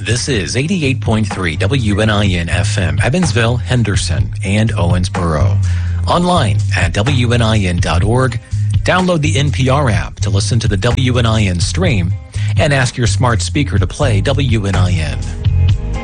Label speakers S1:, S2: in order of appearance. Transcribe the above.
S1: This is 88.3 WNIN FM, Evansville, Henderson, and Owensboro. Online at WNIN.org. Download the NPR app to listen to the WNIN stream and ask your smart speaker to play WNIN.